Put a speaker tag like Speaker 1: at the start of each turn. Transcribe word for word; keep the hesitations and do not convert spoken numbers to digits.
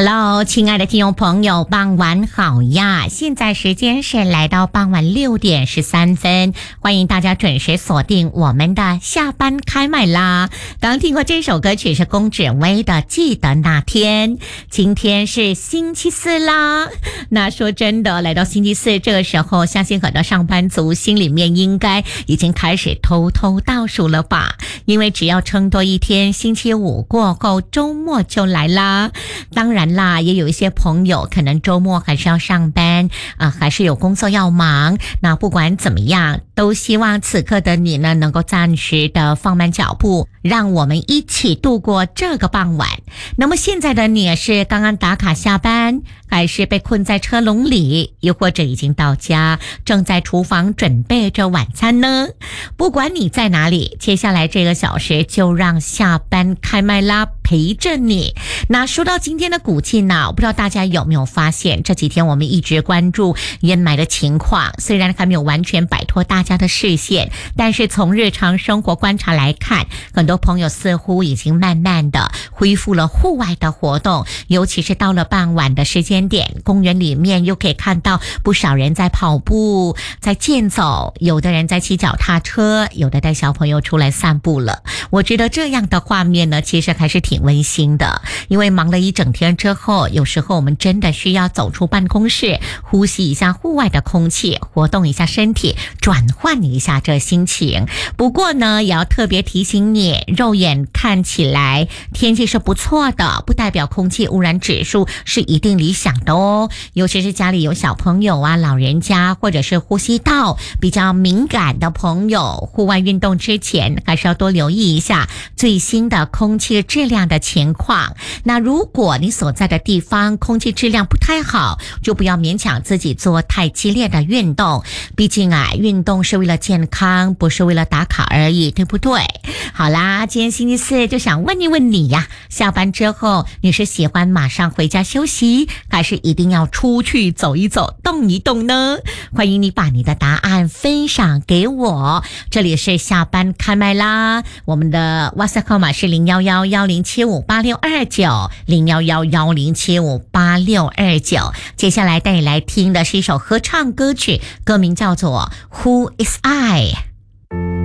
Speaker 1: Hello， 亲爱的听众朋友，傍晚好呀！现在时间是来到傍晚六点十三分，欢迎大家准时锁定我们的下班开麦啦。刚听过这首歌曲是龚志威的《记得那天》，今天是星期四啦。那说真的，来到星期四这个时候，相信很多上班族心里面应该已经开始偷偷倒数了吧？因为只要撑多一天，星期五过后，周末就来啦。当然啦，也有一些朋友可能周末还是要上班啊、呃，还是有工作要忙。那不管怎么样，都希望此刻的你呢，能够暂时的放慢脚步，让我们一起度过这个傍晚。那么现在的你是刚刚打卡下班，还是被困在车笼里，又或者已经到家，正在厨房准备着晚餐呢？不管你在哪里，接下来这个小时就让下班开麦啦陪着你。那说到今天的股气呢，我不知道大家有没有发现，这几天我们一直关注烟霾的情况，虽然还没有完全摆脱大家的视线，但是从日常生活观察来看，很多朋友似乎已经慢慢的恢复了户外的活动，尤其是到了傍晚的时间点，公园里面又可以看到不少人在跑步，在健走，有的人在骑脚踏车，有的带小朋友出来散步了。我觉得这样的画面呢，其实还是挺温馨的，因为忙了一整天之后，有时候我们真的需要走出办公室，呼吸一下户外的空气，活动一下身体，转换一下这心情。不过呢，也要特别提醒你，肉眼看起来天气是不错的，不代表空气污染指数是一定理想的哦。尤其是家里有小朋友啊、老人家，或者是呼吸道比较敏感的朋友，户外运动之前还是要多留意一下最新的空气质量的情况。那如果你所在的地方空气质量不太好，就不要勉强自己做太激烈的运动，毕竟啊，运动是为了健康，不是为了打卡而已，对不对？好啦，今天星期四就想问一问你呀，下班之后你是喜欢马上回家休息，还是一定要出去走一走、动一动呢？欢迎你把你的答案分享给我。这里是下班开麦啦，我们的 WhatsApp 号码是零一一一零七五八六二九 零一一一零七五八六二九。接下来带你来听的是一首合唱歌曲，歌名叫做 Who is I。